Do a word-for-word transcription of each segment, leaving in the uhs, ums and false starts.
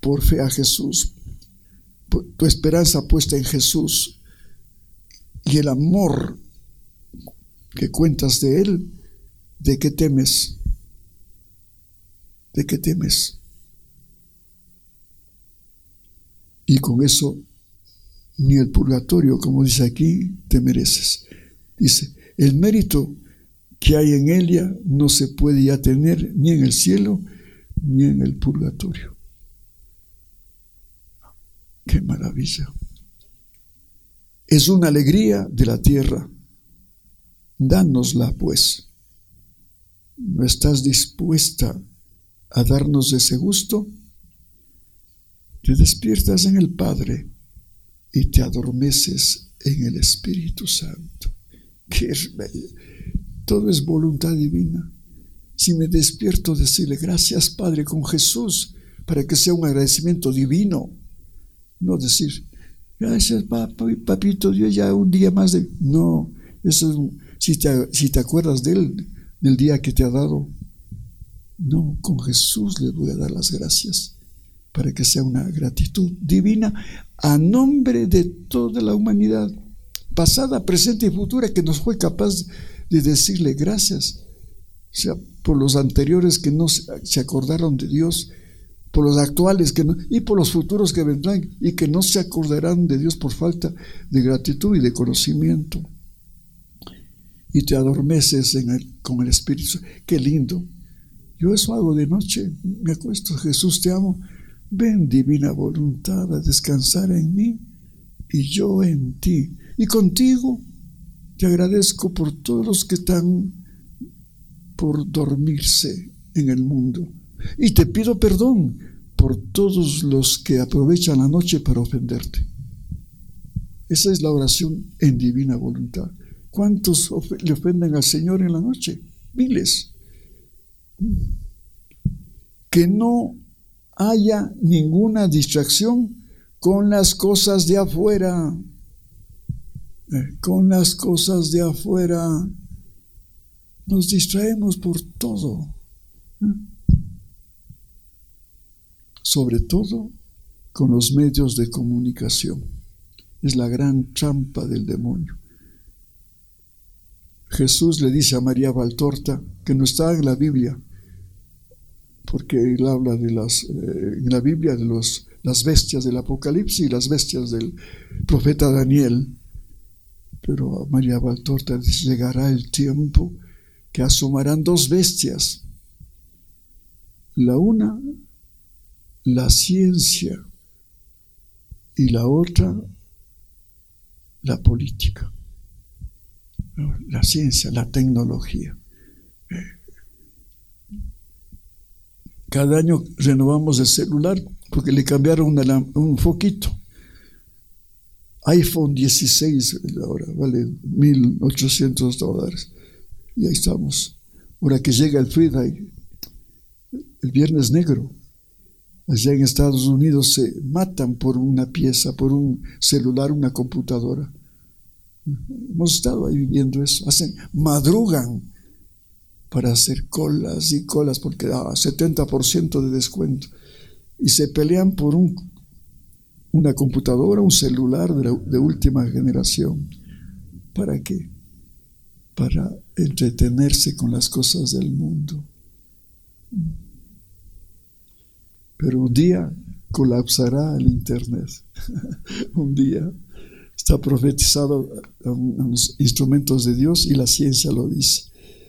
por fe a Jesús, tu esperanza puesta en Jesús y el amor que cuentas de Él, ¿de qué temes? ¿De qué temes? Y con eso ni el purgatorio, como dice aquí, te mereces. Dice, el mérito que hay en ella no se puede ya tener ni en el cielo ni en el purgatorio. ¡Qué maravilla! Es una alegría de la tierra. Dánosla, pues. ¿No estás dispuesta a darnos ese gusto? Te despiertas en el Padre y te adormeces en el Espíritu Santo. ¡Qué bello! Todo es voluntad divina. Si me despierto, decirle gracias, Padre, con Jesús, para que sea un agradecimiento divino. No decir, gracias, papi, papito Dios, ya un día más de... No, eso es un... si, te, si te acuerdas de Él, del día que te ha dado. No, con Jesús le voy a dar las gracias, para que sea una gratitud divina a nombre de toda la humanidad, pasada, presente y futura, que nos fue capaz de decirle gracias. O sea, por los anteriores que no se acordaron de Dios, por los actuales que no, y por los futuros que vendrán y que no se acordarán de Dios por falta de gratitud y de conocimiento. Y te adormeces en el, con el Espíritu. ¡Qué lindo! Yo eso hago de noche, me acuesto, Jesús, te amo. Ven, divina voluntad, a descansar en mí y yo en ti. Y contigo te agradezco por todos los que están por dormirse en el mundo. Y te pido perdón por todos los que aprovechan la noche para ofenderte. Esa es la oración en divina voluntad. ¿Cuántos of- le ofenden al Señor en la noche? Miles. Que no haya ninguna distracción con las cosas de afuera. Eh, con las cosas de afuera. Nos distraemos por todo. ¿Eh? Sobre todo con los medios de comunicación. Es la gran trampa del demonio. Jesús le dice a María Valtorta, que no está en la Biblia, porque él habla de las, eh, en la Biblia de los, las bestias del Apocalipsis y las bestias del profeta Daniel. Pero a María Valtorta dice, llegará el tiempo que asomarán dos bestias. La una, la ciencia, y la otra, la política. La ciencia, la tecnología. Cada año renovamos el celular porque le cambiaron una, un foquito. iPhone dieciséis ahora vale mil ochocientos dólares. Y ahí estamos. Ahora que llega el Friday, el Viernes Negro, allá en Estados Unidos se matan por una pieza, por un celular, una computadora. Hemos estado ahí viviendo eso. Hacen, madrugan para hacer colas y colas porque da setenta por ciento de descuento. Y se pelean por un, una computadora, un celular de, la, de última generación. ¿Para qué? Para entretenerse con las cosas del mundo. Pero un día colapsará el internet. Un día. Está profetizado en los instrumentos de Dios y la ciencia lo dice.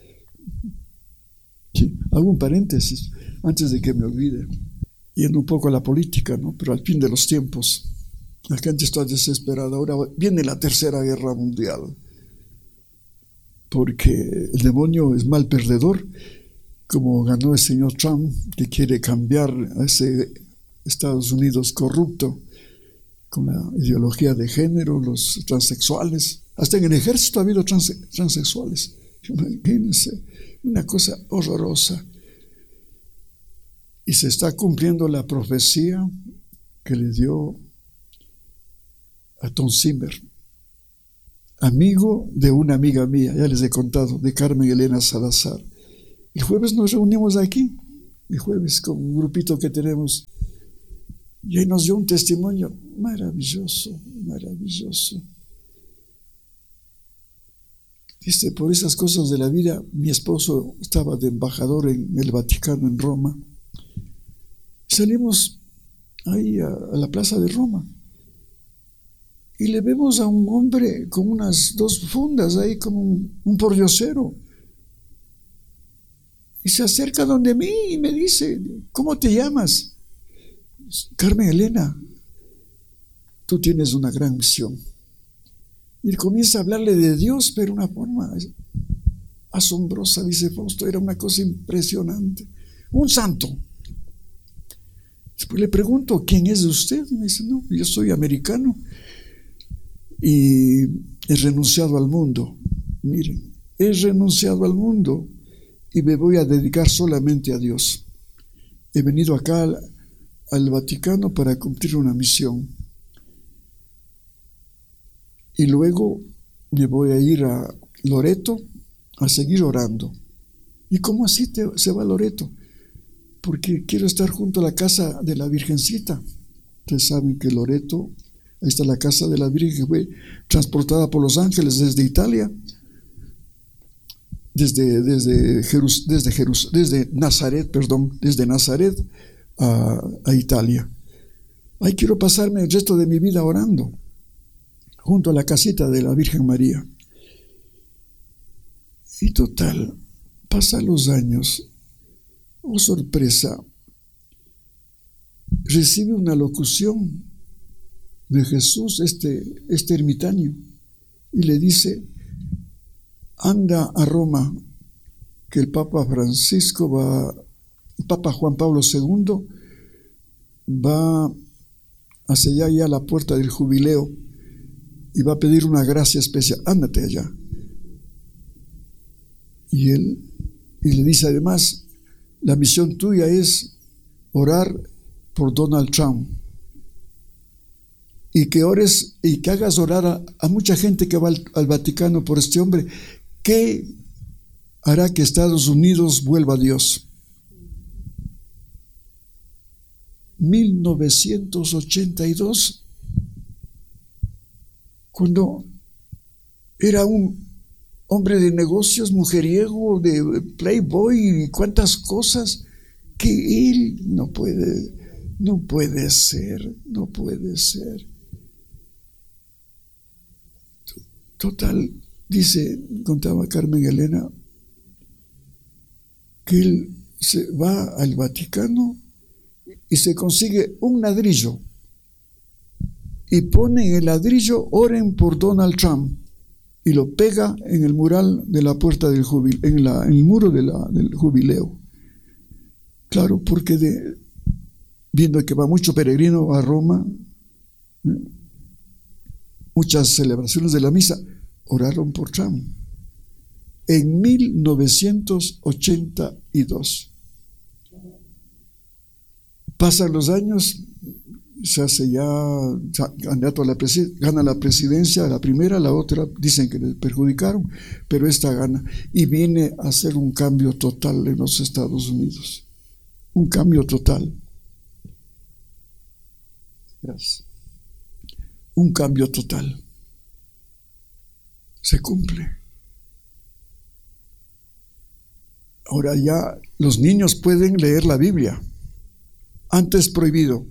Sí, hago un paréntesis antes de que me olvide, yendo un poco a la política, ¿no? Pero al fin de los tiempos, la gente está desesperada. Ahora viene la tercera guerra mundial, porque el demonio es mal perdedor, como ganó el señor Trump, que quiere cambiar a ese Estados Unidos corrupto, con la ideología de género, los transexuales. Hasta en el ejército ha habido trans, transexuales. Imagínense, una cosa horrorosa. Y se está cumpliendo la profecía que le dio a Tom Zimmer, amigo de una amiga mía, ya les he contado, de Carmen Elena Salazar. El jueves nos reunimos aquí, el jueves con un grupito que tenemos. Y ahí nos dio un testimonio maravilloso, maravilloso. Dice, por esas cosas de la vida, mi esposo estaba de embajador en el Vaticano, en Roma. Salimos ahí a, a la plaza de Roma y le vemos a un hombre con unas dos fundas ahí como un, un pordiosero. Y se acerca donde mí y me dice, ¿cómo te llamas? Carmen Elena, tú tienes una gran misión. Y comienza a hablarle de Dios, pero de una forma asombrosa, dice Fausto, era una cosa impresionante. Un santo. Después le pregunto, ¿quién es usted? Y me dice, no, yo soy americano y he renunciado al mundo. Miren, he renunciado al mundo y me voy a dedicar solamente a Dios. He venido acá al, al Vaticano para cumplir una misión. Y luego me voy a ir a Loreto a seguir orando. ¿Y cómo así te, se va a Loreto? Porque quiero estar junto a la casa de la Virgencita. Ustedes saben que Loreto, ahí está la casa de la Virgen que fue transportada por los ángeles desde Italia, desde, desde, Jerus, desde, Jerus, desde Nazaret, perdón, desde Nazaret a, a Italia. Ahí quiero pasarme el resto de mi vida orando, junto a la casita de la Virgen María. Y total, pasan los años, oh sorpresa, recibe una locución de Jesús, este, este ermitaño, y le dice, anda a Roma, que el Papa Francisco va, el Papa Juan Pablo segundo va hacia allá ya a la puerta del jubileo, y va a pedir una gracia especial, ándate allá. Y él y le dice además, la misión tuya es orar por Donald Trump. Y que ores y que hagas orar a, a mucha gente que va al, al Vaticano por este hombre, que hará que Estados Unidos vuelva a Dios. mil novecientos ochenta y dos, cuando era un hombre de negocios, mujeriego, de playboy y cuántas cosas, que él no puede, no puede ser, no puede ser. Total, dice, contaba Carmen Elena, que él se va al Vaticano y se consigue un ladrillo y pone en el ladrillo, oren por Donald Trump, y lo pega en el mural de la puerta del jubileo, en, la, en el muro de la, del jubileo. Claro, porque de, viendo que va mucho peregrino a Roma, muchas celebraciones de la misa, oraron por Trump. En mil novecientos ochenta y dos. Pasan los años, se hace ya candidato a la presidencia, gana la presidencia, la primera, la otra dicen que le perjudicaron, pero esta gana y viene a hacer un cambio total en los Estados Unidos, un cambio total. Gracias. Un cambio total. Se cumple. Ahora ya los niños pueden leer la Biblia. Antes prohibido.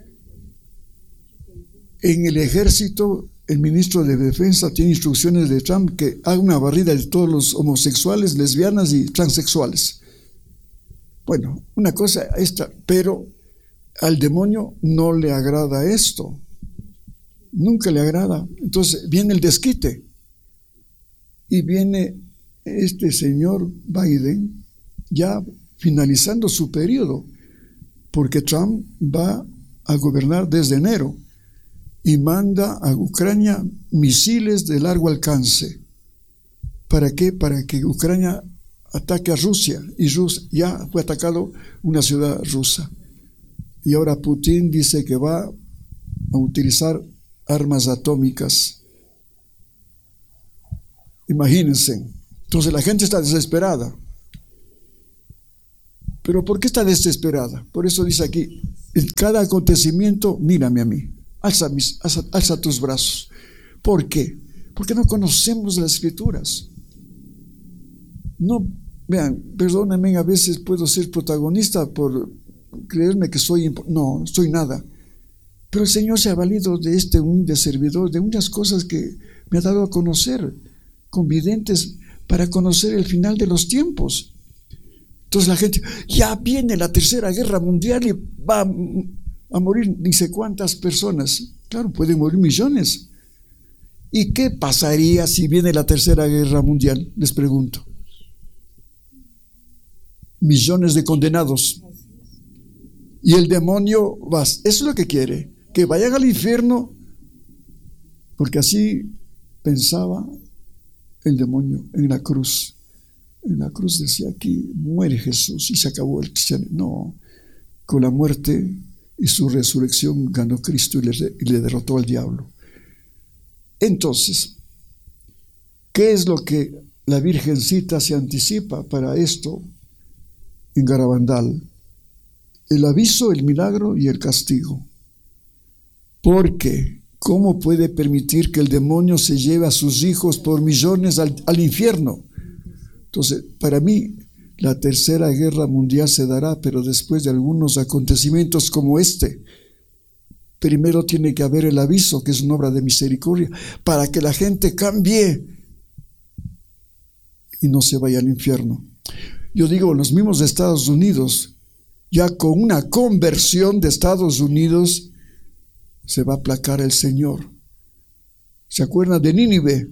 En el ejército, el ministro de Defensa tiene instrucciones de Trump que haga una barrida de todos los homosexuales, lesbianas y transexuales. Bueno, una cosa esta, pero al demonio no le agrada esto. Nunca le agrada. Entonces viene el desquite. Y viene este señor Biden ya finalizando su periodo, porque Trump va a gobernar desde enero. Y manda a Ucrania misiles de largo alcance. ¿Para qué? Para que Ucrania ataque a Rusia. Y Rusia ya fue atacado una ciudad rusa. Y ahora Putin dice que va a utilizar armas atómicas. Imagínense. Entonces la gente está desesperada. ¿Pero por qué está desesperada? Por eso dice aquí, en cada acontecimiento, mírame a mí, alza, mis, alza, alza tus brazos. ¿Por qué? Porque no conocemos las Escrituras. No, vean, perdónenme, a veces puedo ser protagonista por creerme que soy, no, soy nada. Pero el Señor se ha valido de este humilde servidor, de unas cosas que me ha dado a conocer, convidentes para conocer el final de los tiempos. Entonces la gente, ya viene la tercera guerra mundial y va a morir ni sé cuántas personas. Claro, pueden morir millones. ¿Y qué pasaría si viene la tercera guerra mundial? Les pregunto. Millones de condenados. Y el demonio va. Eso es lo que quiere, que vayan al infierno, porque así pensaba el demonio en la cruz. En la cruz decía, aquí muere Jesús y se acabó el cristianismo. No, con la muerte y su resurrección ganó Cristo y le, y le derrotó al diablo. Entonces, ¿qué es lo que la Virgencita se anticipa para esto en Garabandal? El aviso, el milagro y el castigo. Porque ¿cómo puede permitir que el demonio se lleve a sus hijos por millones al, al infierno? Entonces, para mí, la tercera guerra mundial se dará, pero después de algunos acontecimientos como este. Primero tiene que haber el aviso, que es una obra de misericordia, para que la gente cambie y no se vaya al infierno. Yo digo, en los mismos de Estados Unidos, ya con una conversión de Estados Unidos, se va a aplacar el Señor. ¿Se acuerdan de Nínive?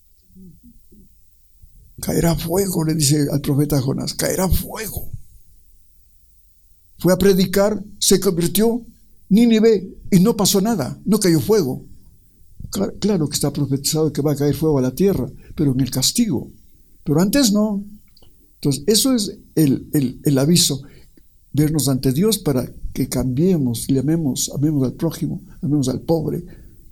Caerá fuego, le dice al profeta Jonás, caerá fuego. Fue a predicar, se convirtió Nínive y no pasó nada, no cayó fuego. Claro, claro que está profetizado que va a caer fuego a la tierra, pero en el castigo. Pero antes no. Entonces, eso es el, el, el aviso, vernos ante Dios para que cambiemos, le amemos, amemos al prójimo, amemos al pobre.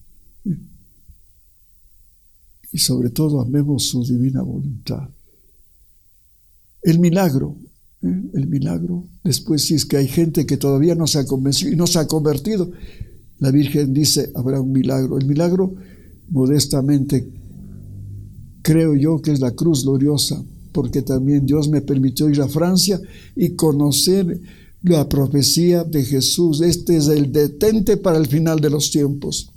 Y sobre todo amemos su divina voluntad. El milagro, ¿eh? el milagro. Después, si es que hay gente que todavía no se ha convencido y no se ha convertido, la Virgen dice, habrá un milagro. El milagro, modestamente, creo yo que es la cruz gloriosa, porque también Dios me permitió ir a Francia y conocer la profecía de Jesús. Este es el detente para el final de los tiempos.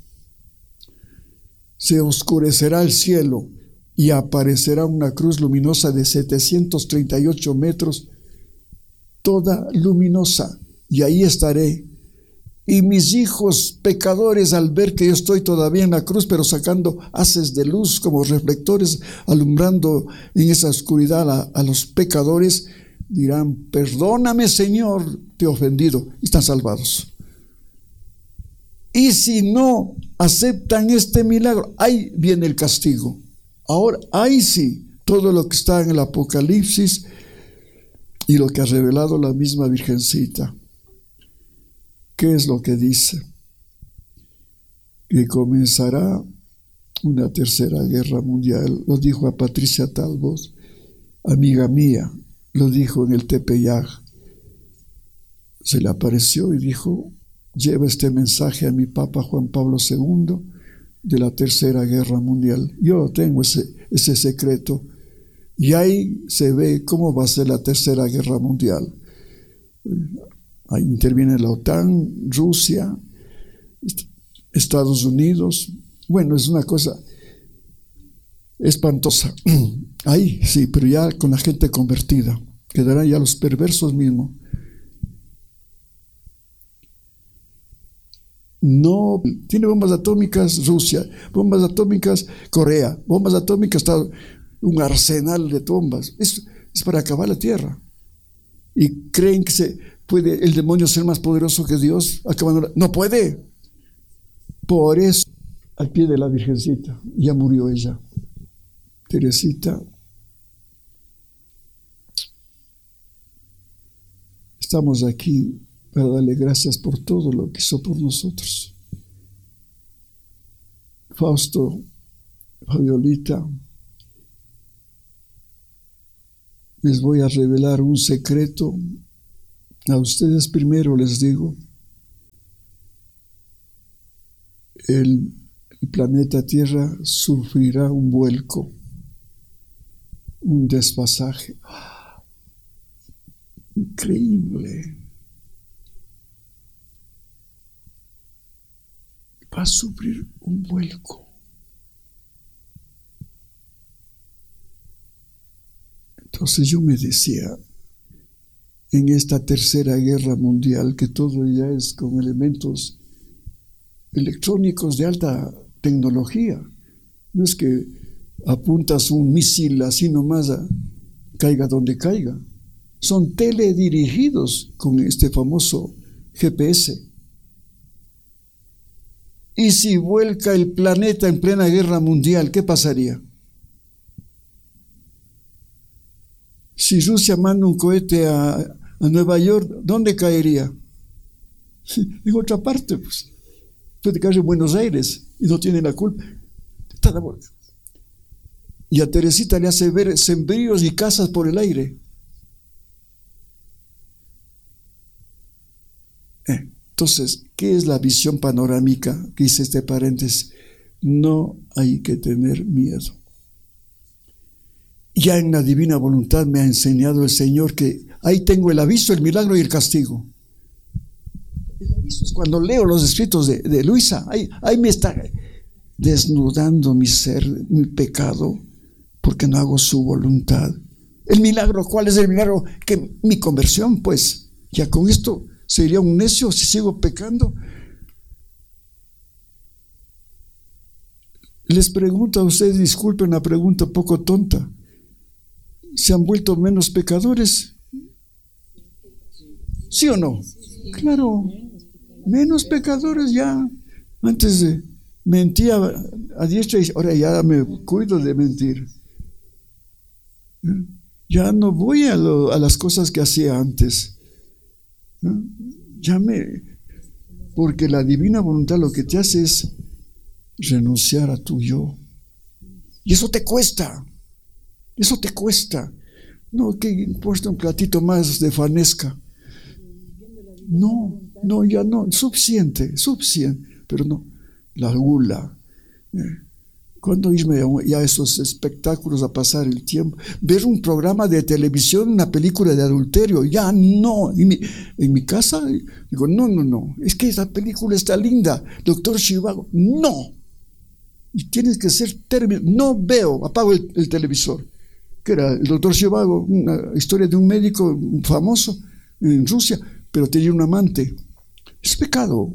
Se oscurecerá el cielo y aparecerá una cruz luminosa de setecientos treinta y ocho metros, toda luminosa, y ahí estaré. Y mis hijos pecadores, al ver que yo estoy todavía en la cruz, pero sacando haces de luz como reflectores, alumbrando en esa oscuridad a, a los pecadores, dirán, perdóname, Señor, te he ofendido, y están salvados. Y si no aceptan este milagro, ahí viene el castigo. Ahora, ahí sí, todo lo que está en el Apocalipsis y lo que ha revelado la misma Virgencita. ¿Qué es lo que dice? Que comenzará una tercera guerra mundial. Lo dijo a Patricia Talbot, amiga mía, lo dijo en el Tepeyac. Se le apareció y dijo, lleva este mensaje a mi Papa Juan Pablo segundo de la tercera guerra mundial. Yo tengo ese, ese secreto. Y ahí se ve cómo va a ser la tercera guerra mundial. Ahí interviene la OTAN, Rusia, Estados Unidos. Bueno, es una cosa espantosa. Ahí sí, pero ya con la gente convertida. Quedarán ya los perversos mismos. No, tiene bombas atómicas Rusia, bombas atómicas Corea, bombas atómicas, un arsenal de bombas. Es, es para acabar la tierra. Y creen que se puede el demonio ser más poderoso que Dios acabando la, no puede. Por eso, al pie de la Virgencita, ya murió ella, Teresita. Estamos aquí para darle gracias por todo lo que hizo por nosotros. Fausto, Fabiolita, les voy a revelar un secreto. A ustedes primero les digo, el, el planeta Tierra sufrirá un vuelco, un desfasaje. ¡Ah! Increíble. Va a sufrir un vuelco. Entonces yo me decía, en esta tercera guerra mundial, que todo ya es con elementos electrónicos de alta tecnología, no es que apuntas un misil así nomás a, caiga donde caiga, son teledirigidos con este famoso G P S. Y si vuelca el planeta en plena guerra mundial, ¿qué pasaría? Si Rusia manda un cohete a, a Nueva York, ¿dónde caería? En otra parte, pues. Puede caer en Buenos Aires y no tiene la culpa. Y a Teresita le hace ver sembríos y casas por el aire. Eh, entonces, ¿qué es la visión panorámica que hice este paréntesis? No hay que tener miedo. Ya en la divina voluntad me ha enseñado el Señor que ahí tengo el aviso, el milagro y el castigo. El aviso es cuando leo los escritos de, de Luisa, ahí, ahí me está desnudando mi ser, mi pecado, porque no hago su voluntad. El milagro, ¿cuál es el milagro? Que mi conversión, pues, ya con esto sería un necio si sigo pecando. Les pregunto a ustedes, disculpen una pregunta un poco tonta, ¿se han vuelto menos pecadores? ¿Sí o no? Claro, menos pecadores ya. Antes de, mentía a diestra y ahora ya me cuido de mentir. Ya no voy a, lo, a las cosas que hacía antes. Ya me, porque la divina voluntad lo que te hace es renunciar a tu yo. Y eso te cuesta. Eso te cuesta. No, que importa un platito más de fanesca. No, no, ya no, suficiente, suficiente, pero no, la gula. Eh, ¿Cuándo irme ya a esos espectáculos a pasar el tiempo? Ver un programa de televisión, una película de adulterio, ya no. En mi, en mi casa, digo, no, no, no, es que esa película está linda, Doctor Zhivago, no. Y tienes que ser término, no veo, apago el, el televisor. Que era el Doctor Zhivago, una historia de un médico famoso en Rusia, pero tenía un amante. Es pecado.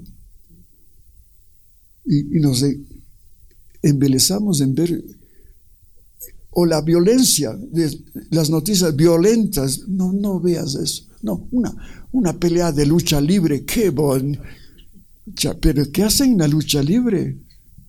Y, y nos embelezamos en ver, o la violencia, de las noticias violentas. No, no veas eso. No, una, una pelea de lucha libre, qué bon. Pero ¿qué hacen en la lucha libre?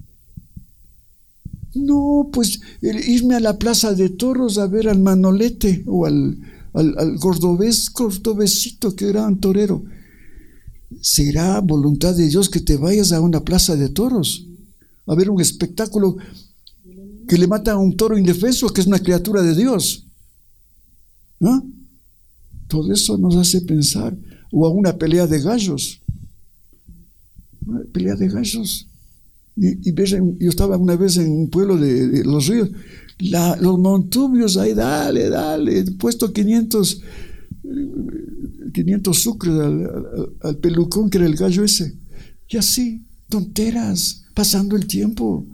No, pues irme a la plaza de toros a ver al Manolete o al, al, al gordobés, gordobesito que era un torero. ¿Será voluntad de Dios que te vayas a una plaza de toros a ver un espectáculo que le mata a un toro indefenso que es una criatura de Dios? ¿No? Todo eso nos hace pensar. O a una pelea de gallos. Una pelea de gallos. Y, y ves, yo estaba una vez en un pueblo de, de Los Ríos, la, los montubios ahí, dale, dale, puesto quinientos sucres al, al, al pelucón que era el gallo ese. Y así, tonteras, pasando el tiempo.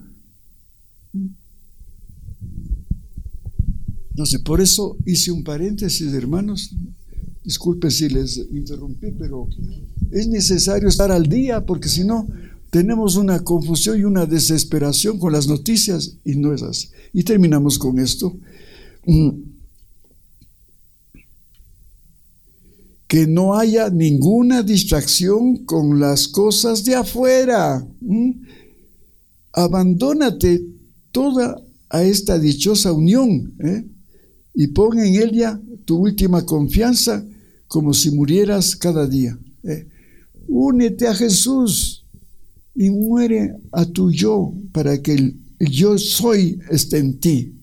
No sé, por eso hice un paréntesis, hermanos. Disculpen si les interrumpí, pero es necesario estar al día, porque si no, tenemos una confusión y una desesperación con las noticias, y no es así. Y terminamos con esto. Que no haya ninguna distracción con las cosas de afuera. Abandónate toda a esta dichosa unión, ¿eh? Y pon en ella tu última confianza, como si murieras cada día. ¿eh? Únete a Jesús y muere a tu yo, para que el, el yo soy esté en ti.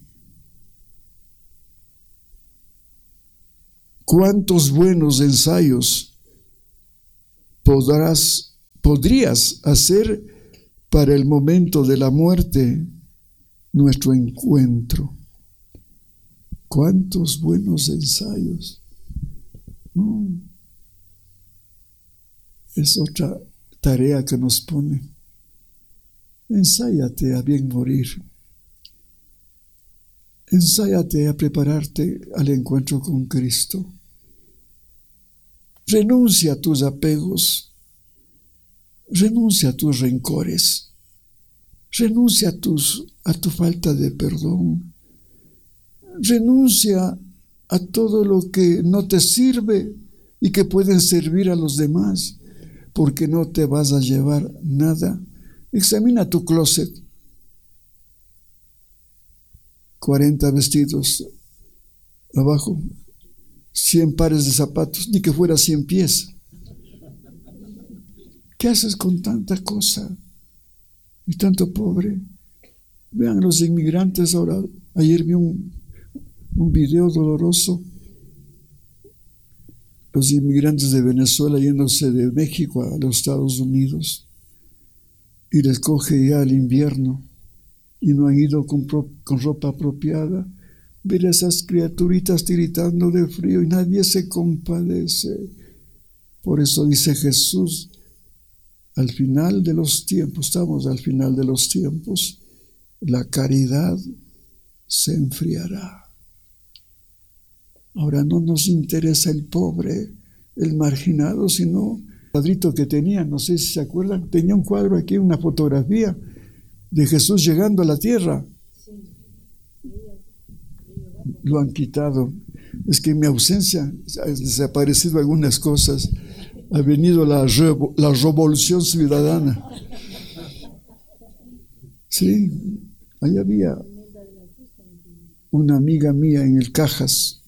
¿Cuántos buenos ensayos podrás, podrías hacer para el momento de la muerte, nuestro encuentro. ¡Cuántos buenos ensayos! Mm. Es otra tarea que nos pone. Ensáyate a bien morir. Ensáyate a prepararte al encuentro con Cristo. Renuncia a tus apegos. Renuncia a tus rencores. Renuncia a, tus, a tu falta de perdón. Renuncia a todo lo que no te sirve y que pueden servir a los demás, porque no te vas a llevar nada. Examina tu closet. cuarenta vestidos abajo, cien pares de zapatos, ni que fuera cien pies. ¿Qué haces con tanta cosa y tanto pobre? Vean los inmigrantes ahora. Ayer vi un, un video doloroso. Los inmigrantes de Venezuela yéndose de México a los Estados Unidos y les coge ya el invierno y no han ido con, pro, con ropa apropiada. Ver a esas criaturitas tiritando de frío y nadie se compadece. Por eso dice Jesús, al final de los tiempos, estamos al final de los tiempos, la caridad se enfriará. Ahora no nos interesa el pobre, el marginado, sino el cuadrito que tenía, no sé si se acuerdan, tenía un cuadro aquí, una fotografía de Jesús llegando a la tierra. Lo han quitado. Es que en mi ausencia han desaparecido algunas cosas. Ha venido la, revo, la revolución ciudadana. Sí, ahí había una amiga mía en el Cajas.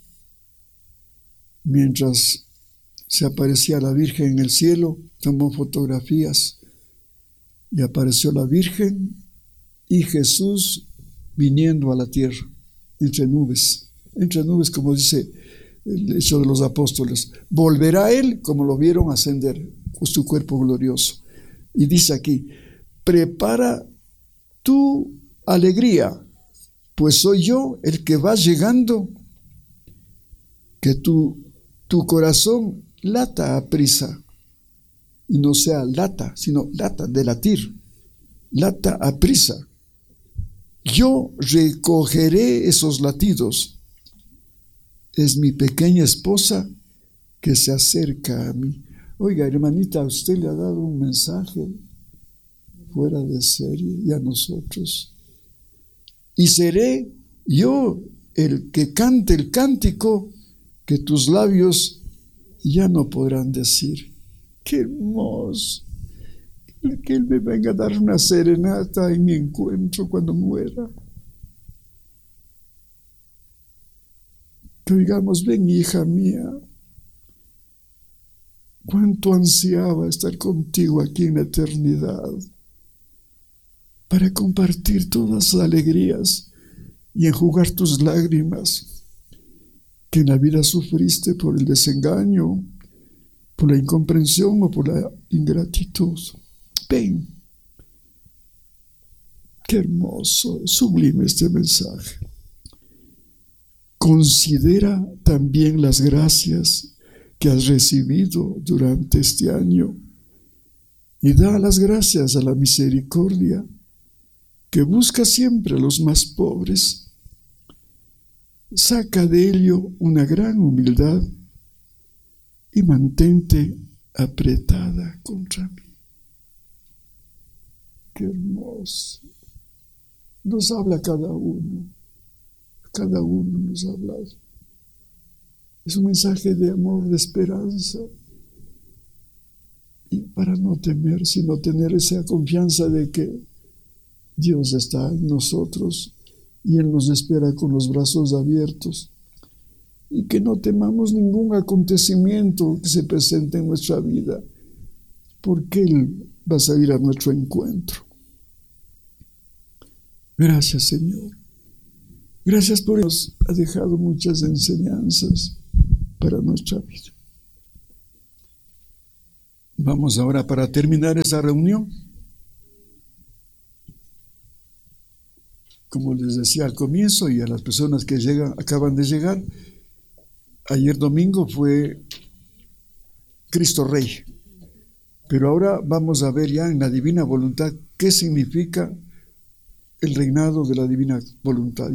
Mientras se aparecía la Virgen en el cielo, tomó fotografías y apareció la Virgen y Jesús viniendo a la tierra, entre nubes, entre nubes, como dice el Hecho de los Apóstoles. Volverá Él como lo vieron ascender con su cuerpo glorioso. Y dice aquí, prepara tu alegría, pues soy yo el que va llegando, que tu, tu corazón lata a prisa, y no sea lata, sino lata de latir, lata a prisa. Yo recogeré esos latidos. Es mi pequeña esposa que se acerca a mí. Oiga, hermanita, a usted le ha dado un mensaje fuera de serie y a nosotros. Y seré yo el que cante el cántico que tus labios ya no podrán decir. ¡Qué hermoso! Que Él me venga a dar una serenata en mi encuentro cuando muera. Que digamos, ven hija mía, cuánto ansiaba estar contigo aquí en la eternidad para compartir todas las alegrías y enjugar tus lágrimas que en la vida sufriste por el desengaño, por la incomprensión o por la ingratitud. Ven, qué hermoso, sublime este mensaje. Considera también las gracias que has recibido durante este año y da las gracias a la misericordia que busca siempre a los más pobres. Saca de ello una gran humildad y mantente apretada contra mí. Qué hermoso. Nos habla cada uno. Cada uno nos ha hablado. Es un mensaje de amor, de esperanza. Y para no temer, sino tener esa confianza de que Dios está en nosotros y Él nos espera con los brazos abiertos. Y que no temamos ningún acontecimiento que se presente en nuestra vida, porque Él va a salir a nuestro encuentro. Gracias, Señor. Gracias por Dios. Ha dejado muchas enseñanzas para nuestra vida. Vamos ahora, para terminar esa reunión, como les decía al comienzo, y a las personas que llegan, acaban de llegar, ayer domingo fue Cristo Rey. Pero ahora vamos a ver ya en la divina voluntad qué significa el reinado de la divina voluntad.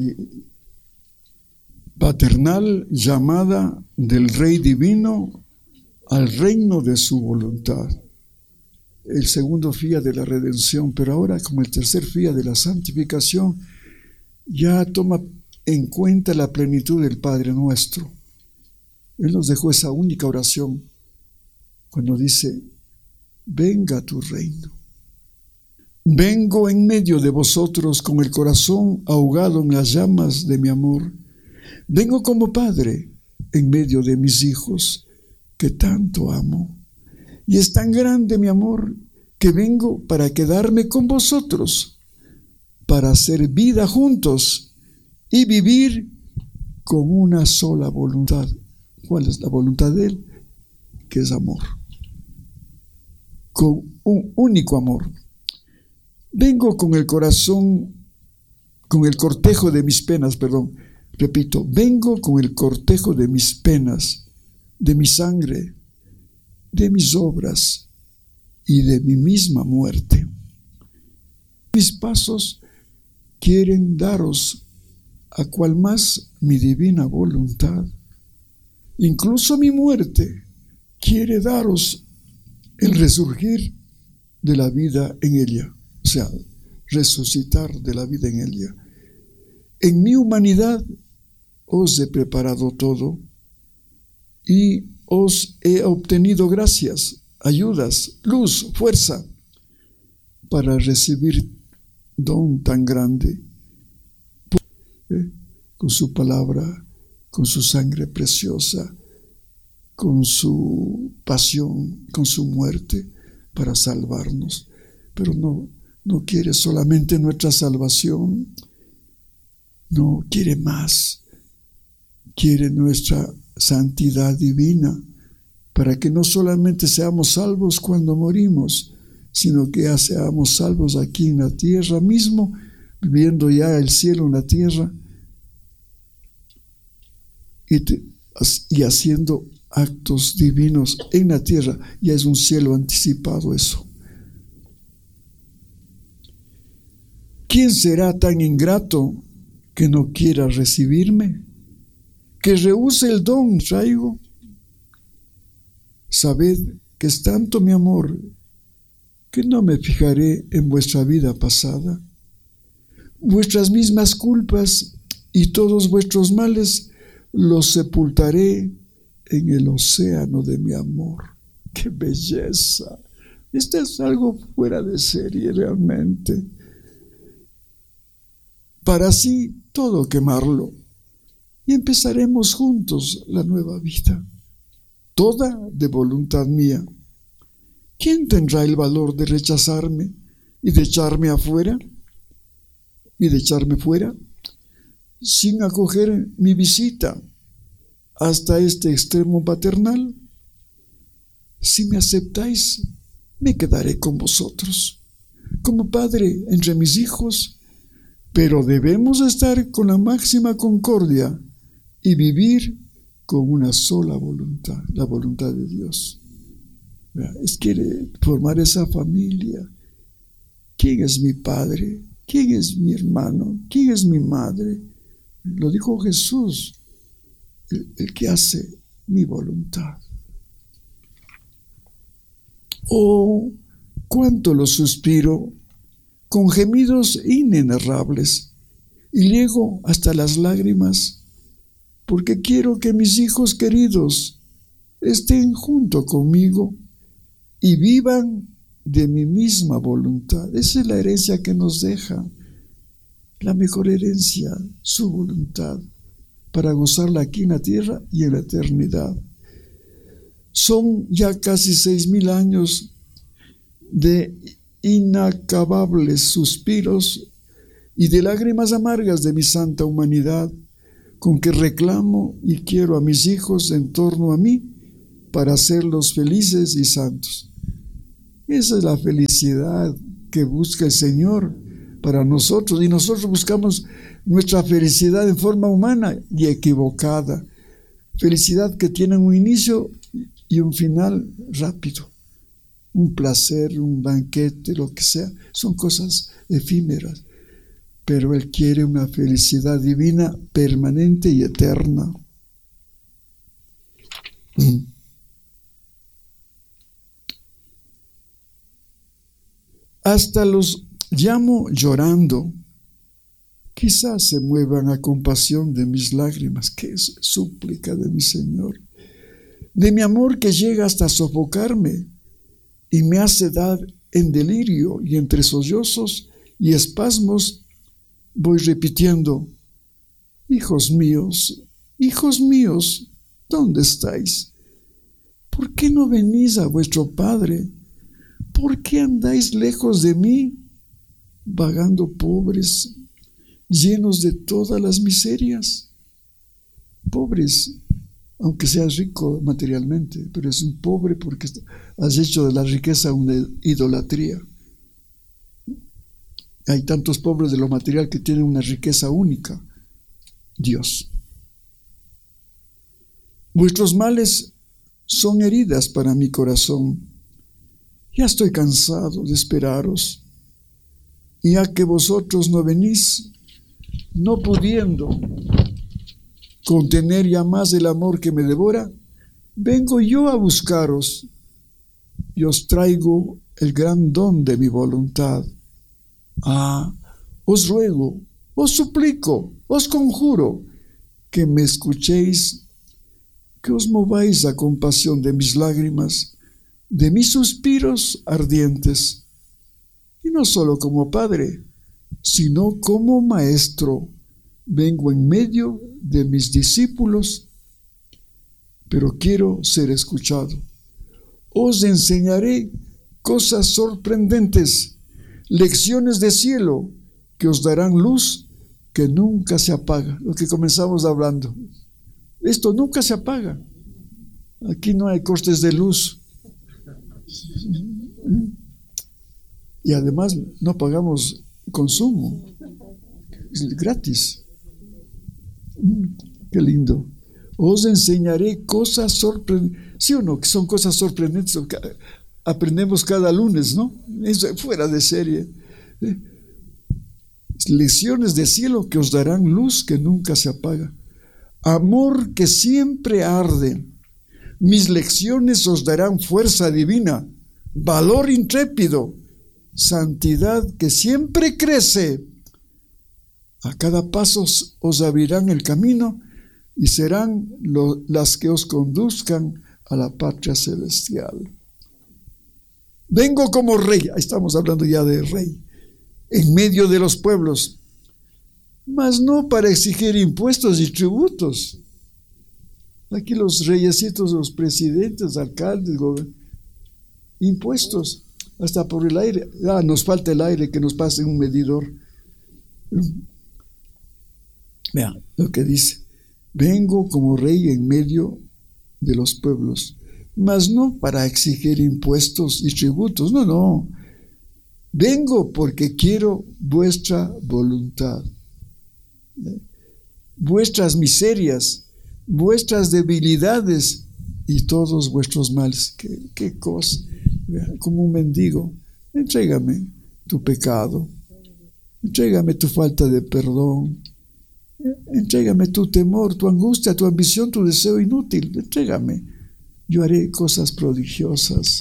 Paternal llamada del Rey divino al reino de su voluntad. El segundo fía de la redención, pero ahora como el tercer fía de la santificación, ya toma en cuenta la plenitud del Padre nuestro. Él nos dejó esa única oración cuando dice: venga tu reino. Vengo en medio de vosotros con el corazón ahogado en las llamas de mi amor. Vengo como padre en medio de mis hijos que tanto amo. Y es tan grande mi amor que vengo para quedarme con vosotros, para hacer vida juntos y vivir con una sola voluntad. ¿Cuál es la voluntad de Él? Que es amor. Con un único amor. Vengo con el corazón, con el cortejo de mis penas, perdón, repito, vengo con el cortejo de mis penas, de mi sangre, de mis obras y de mi misma muerte. Mis pasos quieren daros a cual más mi divina voluntad. Incluso mi muerte quiere daros el resurgir de la vida en ella, o sea, resucitar de la vida en ella. En mi humanidad os he preparado todo y os he obtenido gracias, ayudas, luz, fuerza para recibir don tan grande, ¿eh? Con su palabra, con su sangre preciosa, con su pasión, con su muerte para salvarnos. Pero no, no quiere solamente nuestra salvación, no quiere más, quiere nuestra santidad divina, para que no solamente seamos salvos cuando morimos, sino que ya seamos salvos aquí en la tierra mismo, viviendo ya el cielo en la tierra y, te, y haciendo actos divinos en la tierra. Ya es un cielo anticipado eso. ¿Quién será tan ingrato que no quiera recibirme? Que rehúse el don traigo. Sabed que es tanto mi amor que no me fijaré en vuestra vida pasada. Vuestras mismas culpas y todos vuestros males los sepultaré en el océano de mi amor. ¡Qué belleza! Esto es algo fuera de serie realmente. Para así todo quemarlo y empezaremos juntos la nueva vida, toda de voluntad mía. ¿Quién tendrá el valor de rechazarme y de echarme afuera? ¿Y de echarme fuera? Sin acoger mi visita hasta este extremo paternal. Si me aceptáis, me quedaré con vosotros, como padre entre mis hijos, pero debemos estar con la máxima concordia y vivir con una sola voluntad, la voluntad de Dios. Es quiere formar esa familia. ¿Quién es mi padre? ¿Quién es mi hermano? ¿Quién es mi madre? Lo dijo Jesús, el, el que hace mi voluntad. Oh, cuánto lo suspiro, con gemidos inenarrables, y llego hasta las lágrimas, porque quiero que mis hijos queridos estén junto conmigo y vivan de mi misma voluntad. Esa es la herencia que nos deja, la mejor herencia, su voluntad, para gozarla aquí en la tierra y en la eternidad. Son ya casi seis mil años de inacabables suspiros y de lágrimas amargas de mi santa humanidad, con que reclamo y quiero a mis hijos en torno a mí para hacerlos felices y santos. Esa es la felicidad que busca el Señor para nosotros, y nosotros buscamos nuestra felicidad en forma humana y equivocada. Felicidad que tiene un inicio y un final rápido. Un placer, un banquete, lo que sea, son cosas efímeras. Pero Él quiere una felicidad divina, permanente y eterna. Hasta los llamo llorando. Quizás se muevan a compasión de mis lágrimas, que es súplica de mi Señor. De mi amor que llega hasta sofocarme y me hace dar en delirio, y entre sollozos y espasmos voy repitiendo: hijos míos, hijos míos, ¿dónde estáis? ¿Por qué no venís a vuestro Padre? ¿Por qué andáis lejos de mí, vagando pobres, llenos de todas las miserias? Pobres, aunque seas rico materialmente, pero es un pobre porque has hecho de la riqueza una idolatría. Hay tantos pobres de lo material que tienen una riqueza única: Dios. Vuestros males son heridas para mi corazón. Ya estoy cansado de esperaros, y ya que vosotros no venís, no pudiendo contener ya más el amor que me devora, vengo yo a buscaros y os traigo el gran don de mi voluntad. Ah, os ruego, os suplico, os conjuro que me escuchéis, que os mováis a compasión de mis lágrimas, de mis suspiros ardientes, y no solo como padre, sino como maestro. Vengo en medio de mis discípulos, pero quiero ser escuchado. Os enseñaré cosas sorprendentes, lecciones de cielo que os darán luz que nunca se apaga. Lo que comenzamos hablando, esto nunca se apaga. Aquí no hay costes de luz. Y además no pagamos consumo, es gratis. Qué lindo. Os enseñaré cosas sorprendentes. ¿Sí o no? Que son cosas sorprendentes. Aprendemos cada lunes, ¿no? Es fuera de serie. Lecciones de cielo que os darán luz que nunca se apaga. Amor que siempre arde. Mis lecciones os darán fuerza divina, valor intrépido, santidad que siempre crece. A cada paso os abrirán el camino y serán lo, las que os conduzcan a la patria celestial. Vengo como rey, estamos hablando ya de rey, en medio de los pueblos, mas no para exigir impuestos y tributos. Aquí los reyesitos, los presidentes, alcaldes, gobernadores, impuestos, hasta por el aire. Ah, nos falta el aire, que nos pase un medidor. Vean lo que dice: vengo como rey en medio de los pueblos, mas no para exigir impuestos y tributos, no, no. Vengo porque quiero vuestra voluntad, vuestras miserias, vuestras debilidades y todos vuestros males. ¿Qué, qué cosa? Como un mendigo, entrégame tu pecado, entrégame tu falta de perdón, entrégame tu temor, tu angustia, tu ambición, tu deseo inútil, entrégame. Yo haré cosas prodigiosas.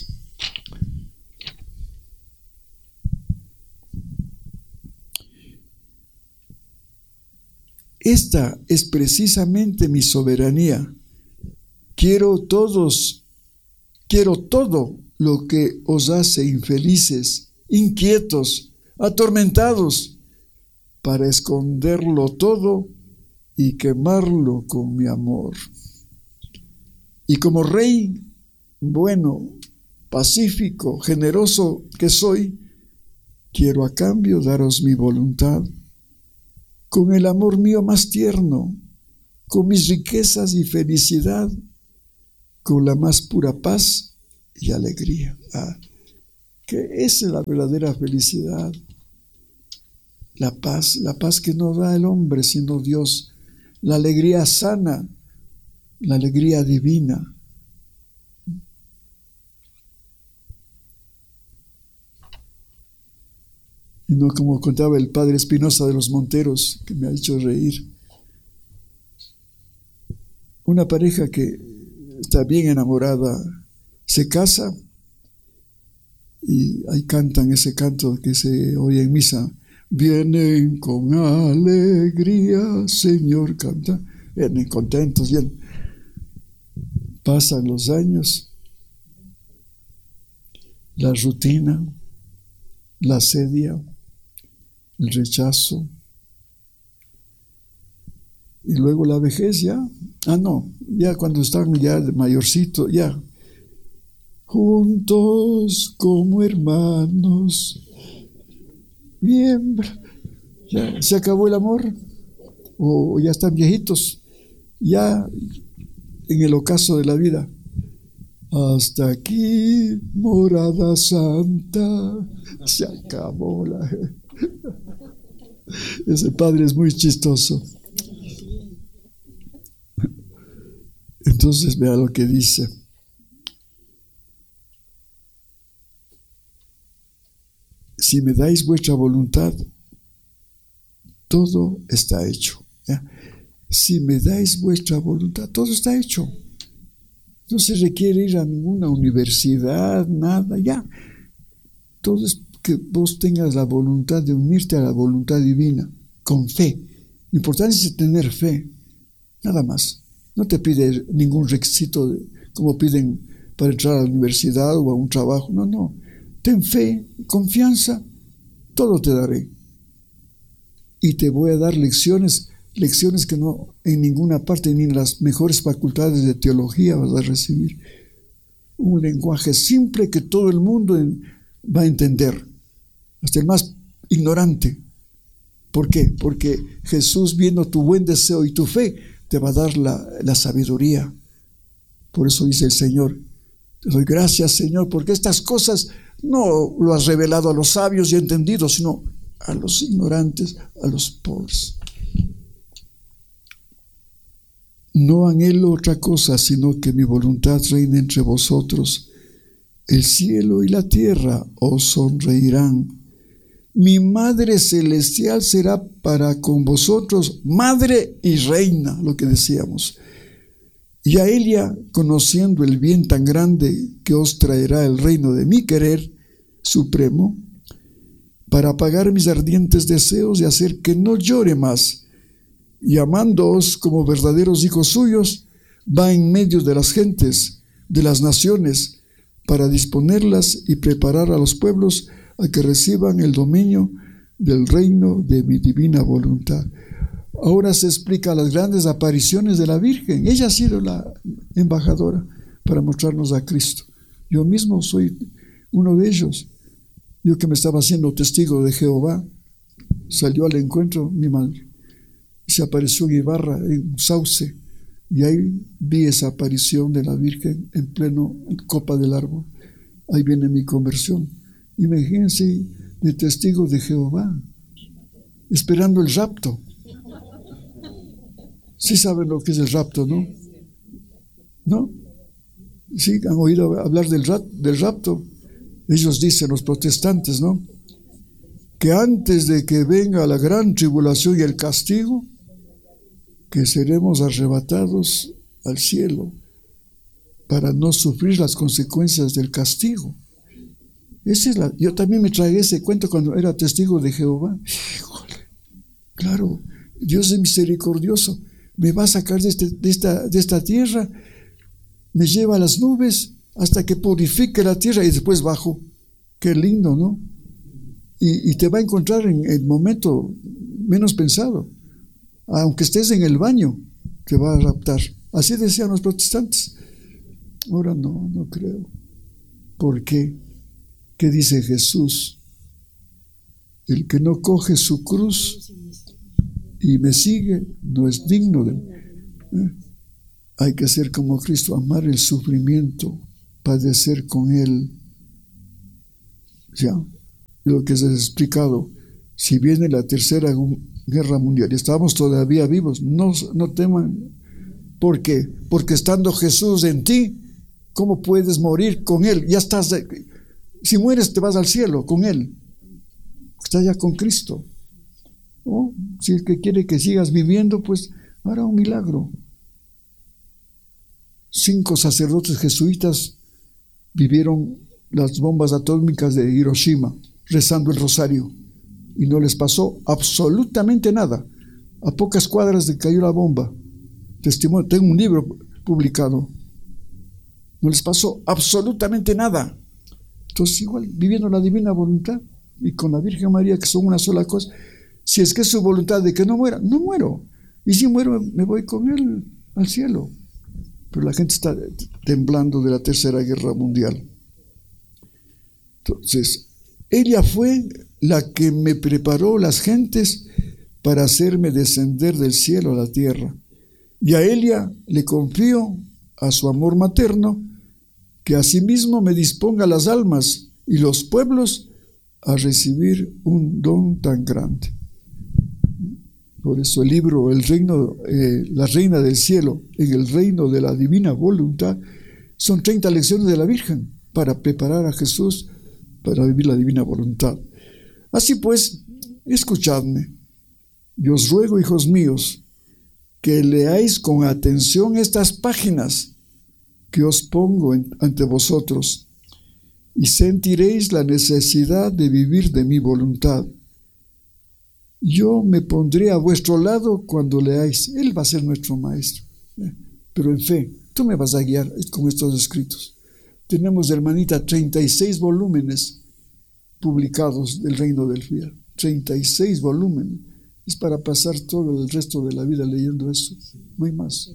Esta es precisamente mi soberanía. Quiero todos, quiero todo lo que os hace infelices, inquietos, atormentados, para esconderlo todo y quemarlo con mi amor. Y como rey bueno, pacífico, generoso que soy, quiero a cambio daros mi voluntad, con el amor mío más tierno, con mis riquezas y felicidad, con la más pura paz y alegría. Ah, que esa es la verdadera felicidad. La paz, la paz que no da el hombre sino Dios, la alegría sana, la alegría divina. Y no como contaba el padre Espinosa de los Monteros, que me ha hecho reír. Una pareja que está bien enamorada se casa y ahí cantan ese canto que se oye en misa. Vienen con alegría, Señor, canta. Vienen contentos, bien. Pasan los años, la rutina, la asedia, el rechazo, y luego la vejez ya, ah no, ya cuando están ya de mayorcito, ya, juntos como hermanos, bien, ya se acabó el amor, o ya están viejitos, ya en el ocaso de la vida. Hasta aquí, morada santa, se acabó la... Ese padre es muy chistoso. Entonces vea lo que dice. Si me dais vuestra voluntad, todo está hecho. ¿Ya? Si me dais vuestra voluntad, todo está hecho. No se requiere ir a ninguna universidad, nada, ya. Todo es que vos tengas la voluntad de unirte a la voluntad divina, con fe. Lo importante es tener fe, nada más. No te pide ningún requisito de, como piden para entrar a la universidad o a un trabajo. No, no. Ten fe, confianza, todo te daré. Y te voy a dar lecciones, lecciones que no en ninguna parte, ni en las mejores facultades de teología vas a recibir. Un lenguaje simple que todo el mundo va a entender, hasta el más ignorante. ¿Por qué? Porque Jesús, viendo tu buen deseo y tu fe, te va a dar la, la sabiduría. Por eso dice el Señor, te doy gracias, Señor, porque estas cosas no lo has revelado a los sabios y entendidos, sino a los ignorantes, a los pobres. No anhelo otra cosa, sino que mi voluntad reine entre vosotros. El cielo y la tierra os sonreirán. Mi Madre Celestial será para con vosotros madre y reina, lo que decíamos. Y a ella, conociendo el bien tan grande que os traerá el reino de mi querer supremo, para apagar mis ardientes deseos y hacer que no llore más, y amándoos como verdaderos hijos suyos, va en medio de las gentes, de las naciones, para disponerlas y preparar a los pueblos a que reciban el dominio del reino de mi divina voluntad. Ahora se explica las grandes apariciones de la Virgen. Ella ha sido la embajadora para mostrarnos a Cristo. Yo mismo soy uno de ellos. Yo que me estaba haciendo testigo de Jehová, salió al encuentro mi madre. Se apareció en Ibarra, en Sauce, y ahí vi esa aparición de la Virgen en pleno copa del árbol. Ahí viene mi conversión. Imagínense, de testigo de Jehová, esperando el rapto. Sí saben lo que es el rapto, ¿no? ¿No? Sí, han oído hablar del, rap, del rapto. Ellos dicen, los protestantes, ¿no?, que antes de que venga la gran tribulación y el castigo, que seremos arrebatados al cielo para no sufrir las consecuencias del castigo. Esa es la, yo también me tragué ese cuento cuando era testigo de Jehová. Híjole, claro, Dios es misericordioso, me va a sacar de, este, de, esta, de esta tierra, me lleva a las nubes hasta que purifique la tierra y después bajo. Qué lindo, ¿no? Y, y te va a encontrar en el momento menos pensado. Aunque estés en el baño, te va a raptar. Así decían los protestantes. Ahora no, no creo. ¿Por qué? ¿Qué dice Jesús? El que no coge su cruz y me sigue no es digno de mí. ¿Eh? Hay que ser como Cristo, amar el sufrimiento, padecer con Él. Ya, lo que se ha explicado, Si viene la tercera guerra mundial y estamos todavía vivos, no, no teman. ¿Por qué? Porque estando Jesús en ti, ¿cómo puedes morir con Él? Ya estás, si mueres te vas al cielo con Él. Estás ya con Cristo. ¿No? Si el que quiere que sigas viviendo, pues hará un milagro. Cinco sacerdotes jesuitas vivieron las bombas atómicas de Hiroshima, rezando el rosario, y no les pasó absolutamente nada. A pocas cuadras de cayó la bomba. Testimonio, tengo un libro publicado. No les pasó absolutamente nada. Entonces, igual, viviendo la divina voluntad y con la Virgen María, que son una sola cosa, si es que es su voluntad de que no muera, no muero. Y si muero, me voy con Él al cielo. Pero la gente está temblando de la Tercera Guerra Mundial. Entonces, ella fue la que me preparó las gentes para hacerme descender del cielo a la tierra. Y a ella le confío a su amor materno, que asimismo me disponga las almas y los pueblos a recibir un don tan grande. Por eso el libro, el reino, eh, la reina del cielo, en el reino de la divina voluntad, son treinta lecciones de la Virgen para preparar a Jesús para vivir la divina voluntad. Así pues, escuchadme. Yo os ruego, hijos míos, que leáis con atención estas páginas que os pongo en, ante vosotros, y sentiréis la necesidad de vivir de mi voluntad. Yo me pondré a vuestro lado cuando leáis. Él va a ser nuestro maestro, ¿eh? Pero en fe, tú me vas a guiar con estos escritos. Tenemos, hermanita, treinta y seis volúmenes publicados del Reino del Fiel. treinta y seis volúmenes. Es para pasar todo el resto de la vida leyendo eso. No hay más.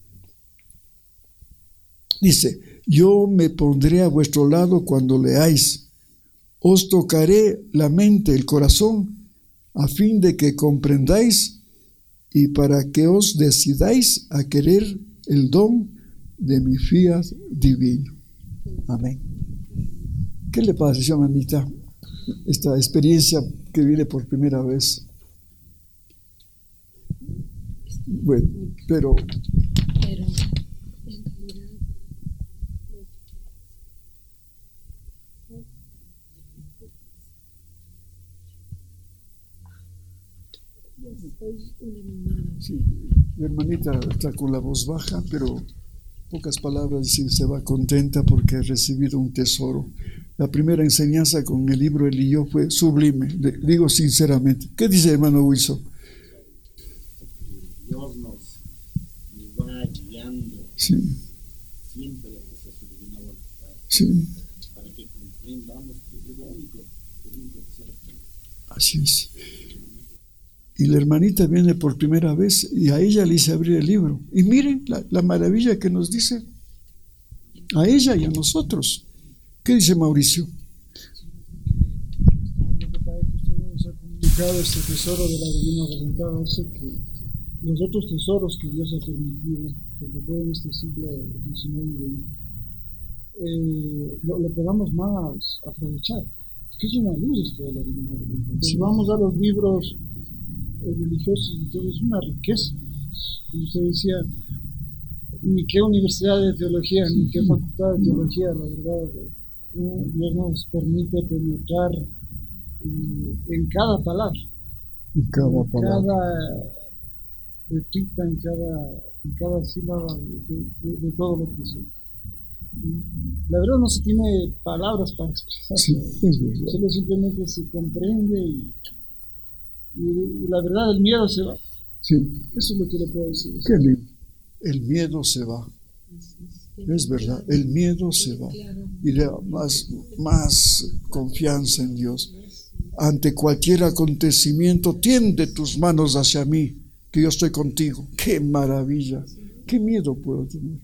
Dice, yo me pondré a vuestro lado cuando leáis. Os tocaré la mente, el corazón, a fin de que comprendáis y para que os decidáis a querer el don de mi fiat divino. Amén. ¿Qué le pareció, mamita, esta experiencia que viene por primera vez? Bueno, pero... pero sí, mi hermanita está con la voz baja, pero pocas palabras, dice, se va contenta porque ha recibido un tesoro. La primera enseñanza con el libro Él y yo fue sublime, le digo sinceramente. ¿Qué dice hermano Wilson? Dios nos, nos va guiando, sí, siempre hacia su divina voluntad, sí, para que comprendamos que es lo único, lo único que se requiere. Así es. Y la hermanita viene por primera vez y a ella le hice abrir el libro. Y miren la, la maravilla que nos dice a ella y a nosotros. ¿Qué dice Mauricio? Lo que pasa es que usted nos ha comunicado este tesoro de la divina voluntad, hace que los otros tesoros que Dios ha permitido, sobre todo en este siglo diecinueve y veinte, eh, lo, lo podamos más aprovechar, que es una luz esto de la divina voluntad. Entonces, sí, vamos a los libros religiosos, entonces es una riqueza. Como usted decía, ni qué universidad de teología, ni qué facultad de teología, la verdad, Dios nos permite penetrar eh, en cada palabra, en cada en palabra, cada letrita, en cada, en cada sílaba de, de, de todo lo que se. La verdad no se tiene palabras para expresar, sí, solo simplemente se comprende y, y, y la verdad el miedo se va. Sí. Eso es lo que le puedo decir. Qué lindo. El miedo se va. Es verdad, el miedo se va. Y le da más, más confianza en Dios. Ante cualquier acontecimiento, tiende tus manos hacia mí, que yo estoy contigo. ¡Qué maravilla! ¿Qué miedo puedo tener?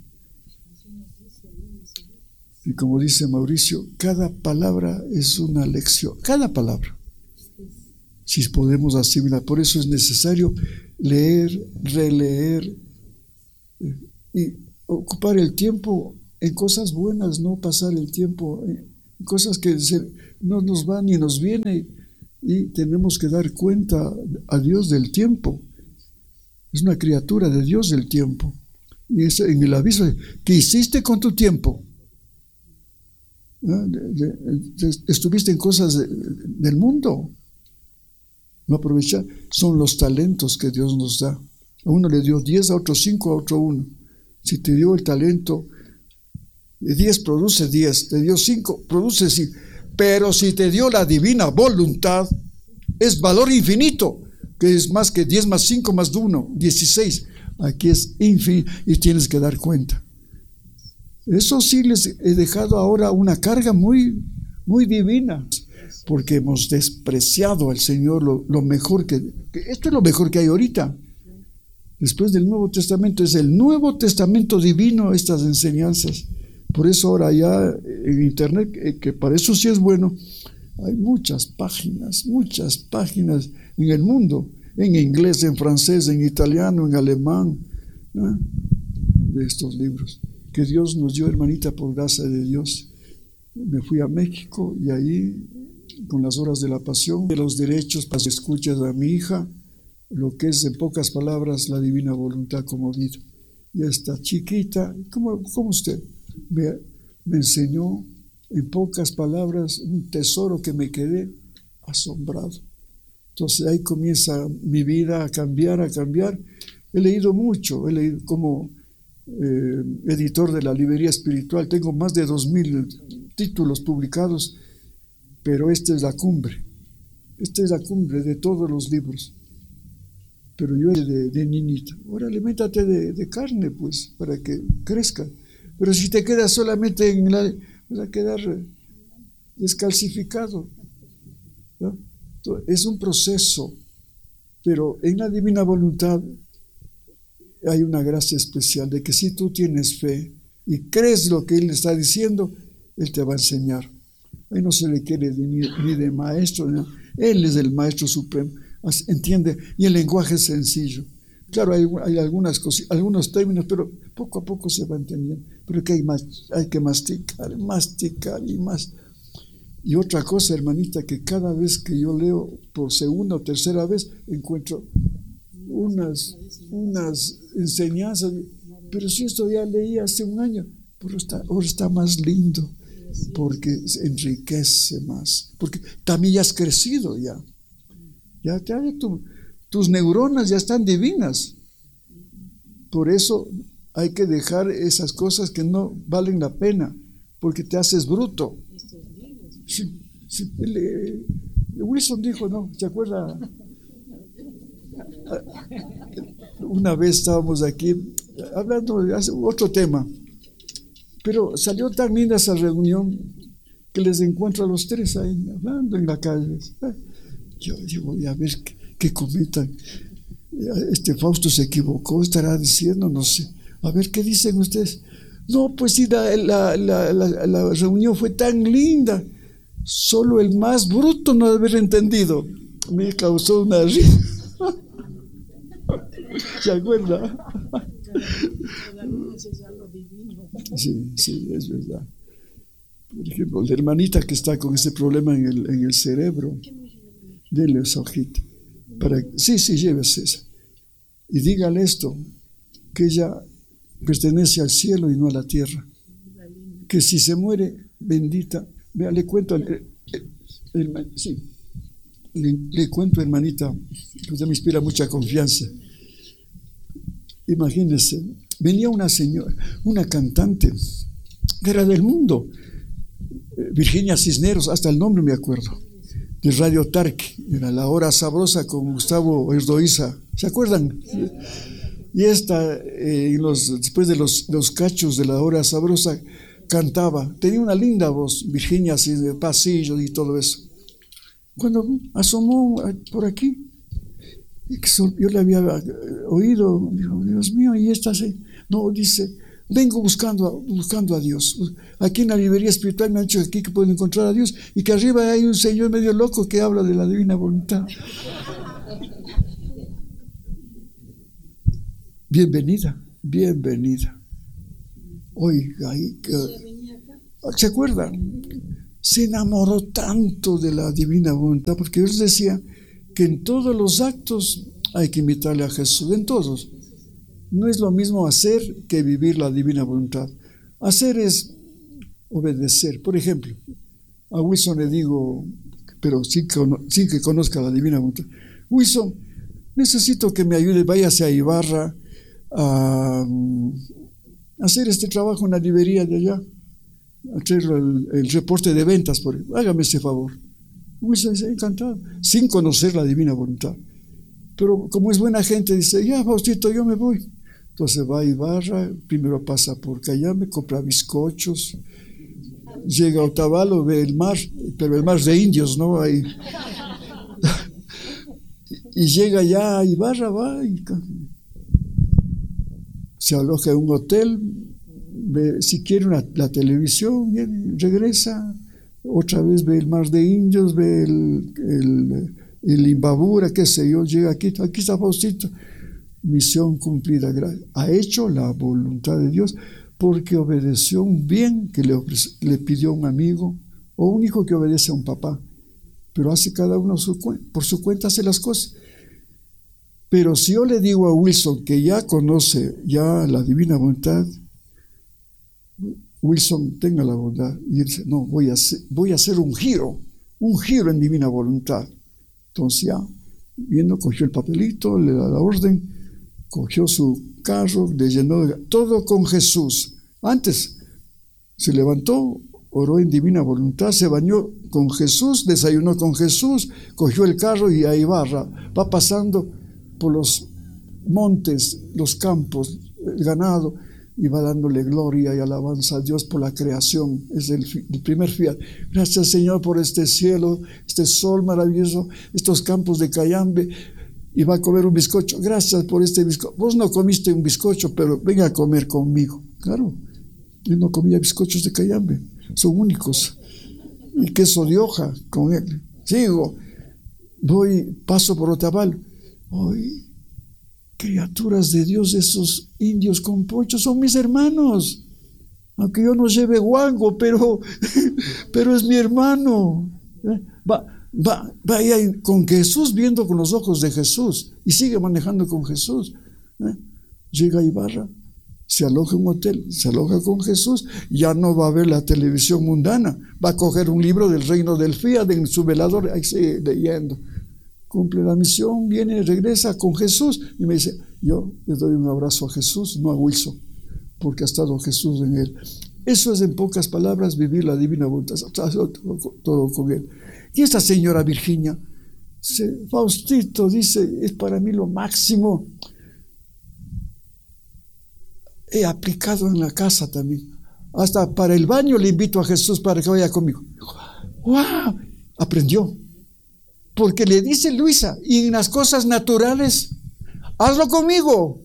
Y como dice Mauricio, cada palabra es una lección. Cada palabra. Si podemos asimilar. Por eso es necesario leer, releer y ocupar el tiempo en cosas buenas, no pasar el tiempo en cosas que se, no nos van ni nos viene y tenemos que dar cuenta a Dios del tiempo. Es una criatura de Dios del tiempo. Y es en el aviso, ¿qué hiciste con tu tiempo? ¿Ah? De, de, de, estuviste en cosas de, del mundo. No aprovechar. Son los talentos que Dios nos da. A uno le dio diez, a otro cinco, a otro uno. Si te dio el talento de diez, produce diez. Te dio cinco, produce cinco. Pero si te dio la divina voluntad, es valor infinito, que es más que diez más cinco más uno, dieciséis. Aquí es infinito y tienes que dar cuenta. Eso sí les he dejado ahora una carga muy, muy divina, porque hemos despreciado al Señor lo, lo mejor que, que... Esto es lo mejor que hay ahorita. Después del Nuevo Testamento, es el Nuevo Testamento divino estas enseñanzas. Por eso ahora ya en internet, que para eso sí es bueno, hay muchas páginas, muchas páginas en el mundo, en inglés, en francés, en italiano, en alemán, ¿eh? De estos libros que Dios nos dio, hermanita, por gracia de Dios. Me fui a México y ahí, con las horas de la pasión, de los derechos para que escuches a mi hija, lo que es en pocas palabras la divina voluntad como vida. Y esta chiquita, ¿cómo, cómo usted? Me, me enseñó en pocas palabras un tesoro que me quedé asombrado. Entonces ahí comienza mi vida a cambiar, a cambiar. He leído mucho, he leído como eh, editor de la librería espiritual, tengo más de dos mil títulos publicados, pero esta es la cumbre, esta es la cumbre de todos los libros. Pero yo de, de niñita, ahora aliméntate de, de carne, pues, para que crezca. Pero si te quedas solamente en la, vas a quedar descalcificado, ¿no? Es un proceso, pero en la divina voluntad hay una gracia especial de que si tú tienes fe y crees lo que Él está diciendo, Él te va a enseñar. Ahí no se le quiere ni, ni de maestro, ¿no? Él es el maestro supremo, entiende, y el lenguaje es sencillo. Claro, hay, hay algunas cosas, algunos términos, pero poco a poco se va entendiendo. Pero que hay, más, hay que masticar, masticar y más. Y otra cosa, hermanita, que cada vez que yo leo por segunda o tercera vez, encuentro unas, unas enseñanzas. Pero si esto ya leí hace un año, pero está, ahora está más lindo, porque enriquece más. Porque también ya has crecido ya. Ya, ya tu, tus neuronas ya están divinas. Por eso hay que dejar esas cosas que no valen la pena, porque te haces bruto. Sí, sí, el, Wilson dijo, ¿no? ¿Se acuerda? Una vez estábamos aquí hablando de otro tema, pero salió tan linda esa reunión que les encuentro a los tres ahí hablando en la calle. Yo digo, voy a ver qué, qué comentan. Este Fausto se equivocó, estará diciendo, no sé. A ver qué dicen ustedes. No, pues sí, la, la, la, la, la reunión fue tan linda. Solo el más bruto no debe haber entendido. Me causó una risa. ¿Se acuerda? Sí, sí, es verdad. Por ejemplo, la hermanita que está con ese problema en el, en el cerebro, denle esa hojita. Para, sí, sí, llévese esa. Y dígale esto, que ella pertenece al cielo y no a la tierra. Que si se muere, bendita. Vea, le cuento, el, el, el, sí, le, le cuento, hermanita, que usted me inspira mucha confianza. Imagínense, venía una señora, una cantante, que era del mundo, Virginia Cisneros, hasta el nombre me acuerdo, de Radio Tarque, era La Hora Sabrosa con Gustavo Erdoiza, ¿se acuerdan? Y esta, eh, los, después de los, los cachos de La Hora Sabrosa, cantaba, tenía una linda voz, Virginia así de pasillos y todo eso. Cuando asomó por aquí, yo le había oído, dijo, Dios mío, y esta se, no, dice, vengo buscando, buscando a Dios. Aquí en la librería espiritual me han dicho aquí que pueden encontrar a Dios y que arriba hay un señor medio loco que habla de la divina voluntad. Bienvenida, bienvenida. Oiga, ¿se acuerdan? se enamoró tanto de la divina voluntad, porque Dios decía que en todos los actos hay que imitarle a Jesús, en todos. No es lo mismo hacer que vivir la divina voluntad. Hacer es obedecer. Por ejemplo, a Wilson le digo, pero sin que, sin que conozca la divina voluntad: Wilson, necesito que me ayude, váyase a Ibarra a hacer este trabajo en la librería de allá, a traer el, el reporte de ventas, por ejemplo. Hágame ese favor. Wilson dice, encantado, sin conocer la divina voluntad. Pero como es buena gente, dice, ya, Faustito, yo me voy. Entonces va a Ibarra, primero pasa por Cayambe, compra bizcochos, llega a Otavalo, ve el mar, pero el mar de indios, ¿no? Ahí. Y llega ya a Ibarra, va y se aloja en un hotel, ve, si quiere una, la televisión, viene, regresa, otra vez ve el mar de indios, ve el, el, el Imbabura, qué sé yo, llega aquí, aquí está Faustito. Misión cumplida, ha hecho la voluntad de Dios porque obedeció un bien que le, ofrece, le pidió un amigo o un hijo que obedece a un papá, pero hace cada uno su, por su cuenta, hace las cosas. Pero si yo le digo a Wilson que ya conoce ya la divina voluntad, Wilson tenga la bondad y él dice, no, voy a hacer, voy a hacer un giro, un giro en divina voluntad. Entonces ya, viendo, cogió el papelito, le da la orden, cogió su carro, le llenó de, todo con Jesús. Antes se levantó, oró en divina voluntad, se bañó con Jesús, desayunó con Jesús, cogió el carro y ahí va, va pasando por los montes, los campos, el ganado, y va dándole gloria y alabanza a Dios por la creación. Es el, el primer fiat. Gracias, Señor, por este cielo, este sol maravilloso, estos campos de Cayambe. Y va a comer un bizcocho. Gracias por este bizcocho. Vos no comiste un bizcocho, pero venga a comer conmigo. Claro, yo no comía bizcochos de Cayambe, son únicos. Y queso de hoja con él. Sigo, voy, paso por Otavalo. Hoy, criaturas de Dios, esos indios con ponchos son mis hermanos. Aunque yo no lleve guango, pero, pero es mi hermano. Va. Va, vaya con Jesús, viendo con los ojos de Jesús, y sigue manejando con Jesús. ¿eh? Llega a Ibarra, se aloja en un hotel, se aloja con Jesús, ya no va a ver la televisión mundana, va a coger un libro del reino del Fiat en su velador, ahí sigue leyendo, cumple la misión, viene, regresa con Jesús y me dice, yo le doy un abrazo a Jesús, no a Wilson, porque ha estado Jesús en él. Eso es, en pocas palabras, vivir la divina voluntad, todo, todo con él. Y esta señora Virginia, Faustito, dice, es para mí lo máximo. He aplicado en la casa también. Hasta para el baño le invito a Jesús para que vaya conmigo. ¡Wow! Aprendió. Porque le dice Luisa, y en las cosas naturales, hazlo conmigo.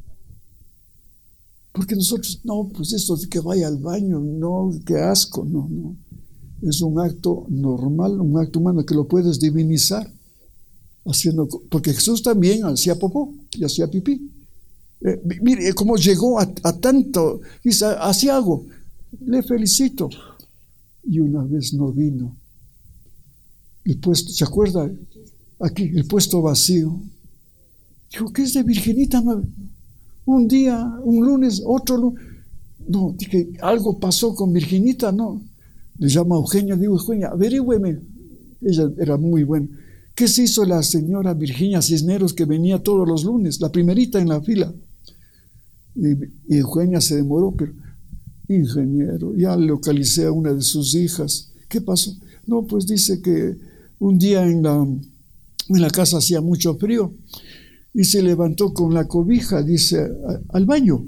Porque nosotros, no, pues esto de que vaya al baño, no, qué asco, no, no. Es un acto normal, un acto humano que lo puedes divinizar, haciendo, porque Jesús también hacía popó y hacía pipí. Eh, mire cómo llegó a, a tanto, dice, así hago, le felicito. Y una vez no vino. El puesto, ¿se acuerda? Aquí, el puesto vacío. Dijo, ¿qué es de Virginita? Un día, un lunes, otro lunes. No, dije, algo pasó con Virginita, no. Le llama a Eugenia, digo, Eugenia, averígüeme. Ella era muy buena. ¿Qué se hizo la señora Virginia Cisneros que venía todos los lunes, la primerita en la fila? Y, y Eugenia se demoró, pero, ingeniero, ya localicé a una de sus hijas. ¿Qué pasó? No, pues dice que un día en la, en la casa hacía mucho frío y se levantó con la cobija, dice, a, al baño.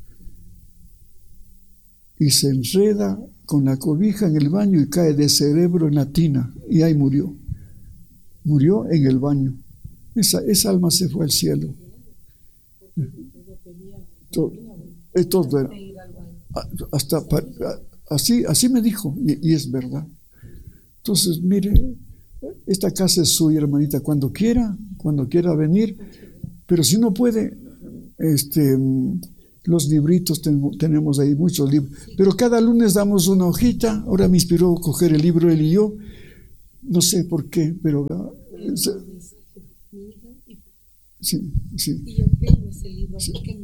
Y se enreda con la cobija en el baño y cae de cerebro en la tina y ahí murió. Murió en el baño. Esa, esa alma se fue al cielo. Todo, todo era, hasta así, así me dijo, y, y es verdad. Entonces, mire, esta casa es suya, hermanita, cuando quiera, cuando quiera venir, pero si no puede, este, los libritos, ten, tenemos ahí muchos libros, pero cada lunes damos una hojita. Ahora me inspiró coger el libro él y yo, no sé por qué, pero uh, sí, sí. Y yo tengo ese libro, Sí. porque